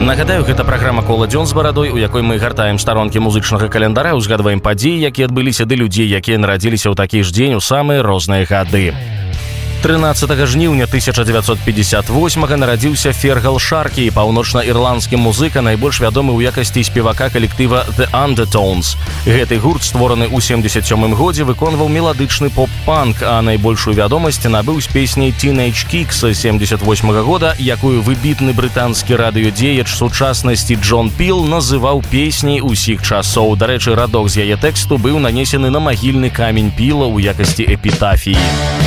Нагадаю, гэта праграма «Кола дзён з барадой», у якой мы гартаем старонкі музычнага календара, узгадваем падзеі, якія адбыліся, ды людзей, якія нарадзіліся ў такі ж дзень у самыя розныя гады. 13 жніўня 1958-га нарадзіўся Фергал Шаркі, паўночна-ірландскі музыка, найбольш вядомы ў якасці спевака калектыва The Undertones. Гэты гурт, створаны ў 77-м годзе, выконваў меладычны поп-панк, а найбольшую вядомасць набыў з песняй Teenage Kicks 78-го года, якую выбітны брытанскі радыёдзеяч сучаснасці Джон Піл называў песняй усіх часоў. Дарэчы, радок з яе тэксту быў нанесены на магільны камень Піла ў якасці эпітафіі.